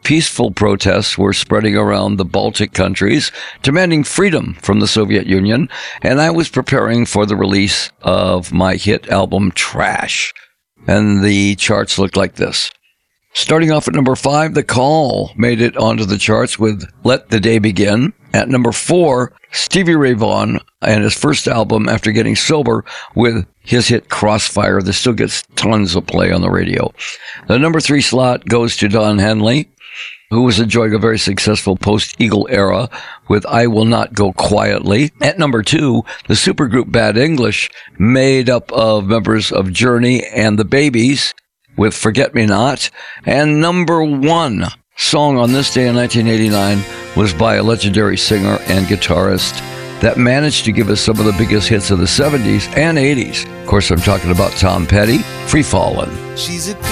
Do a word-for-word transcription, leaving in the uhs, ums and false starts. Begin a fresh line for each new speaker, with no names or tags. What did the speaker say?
peaceful protests were spreading around the Baltic countries, demanding freedom from the Soviet Union, and I was preparing for the release of my hit album, Trash. And the charts looked like this. Starting off at number five, The Call made it onto the charts with Let the Day Begin. At number four, Stevie Ray Vaughan and his first album after getting sober with his hit Crossfire that still gets tons of play on the radio. The number three slot goes to Don Henley, who was enjoying a very successful post-Eagle era with I Will Not Go Quietly. At number two, the supergroup Bad English, made up of members of Journey and the Babies, with Forget Me Not. And number one song on this day in nineteen eighty-nine was by a legendary singer and guitarist that managed to give us some of the biggest hits of the seventies and eighties. Of course, I'm talking about Tom Petty, Free Fallin'.
She's a